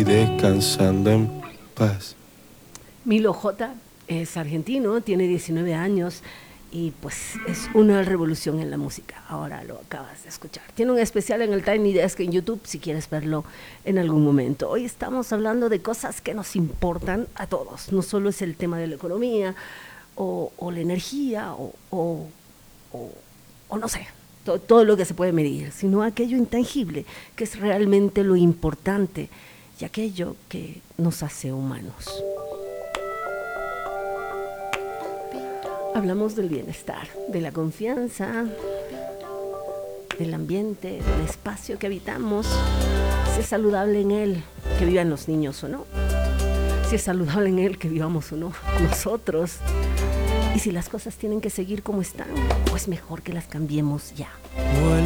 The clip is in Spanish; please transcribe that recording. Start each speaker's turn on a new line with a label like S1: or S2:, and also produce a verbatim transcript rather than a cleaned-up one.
S1: y descansando en paz.
S2: Milo J es argentino, tiene diecinueve años y pues es una revolución en la música. Ahora lo acabas de escuchar. Tiene un especial en el Tiny Desk en YouTube si quieres verlo en algún momento. Hoy estamos hablando de cosas que nos importan a todos. No solo es el tema de la economía o, o la energía o, o, o, o no sé, to, todo lo que se puede medir, sino aquello intangible que es realmente lo importante y aquello que nos hace humanos. Hablamos del bienestar, de la confianza, del ambiente, del espacio que habitamos, si es saludable en él que vivan los niños o no, si es saludable en él que vivamos o no nosotros, y si las cosas tienen que seguir como están, pues mejor que las cambiemos ya.